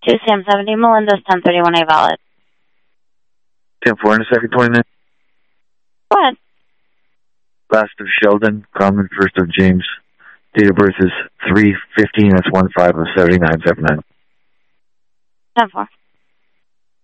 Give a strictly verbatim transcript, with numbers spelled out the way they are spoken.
two C M seventy, Melinda's ten thirty-one A valid. ten four and a second twenty-nine. Go ahead. Last of Sheldon, common, first of James. Date of birth is three fifteen, that's one five of seventy-nine seventy-nine. ten four.